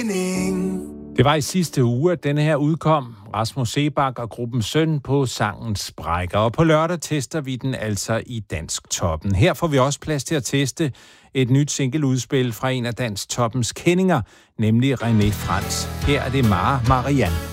mening. Det var i sidste uge, at denne her udkom. Rasmus Seebach og gruppen Søn på sangen Sprækker. Og på lørdag tester vi den altså i Dansk Toppen. Her får vi også plads til at teste et nyt singleudspil fra en af Dansk Toppens kendinger, nemlig René Frans. Her er det Marianne.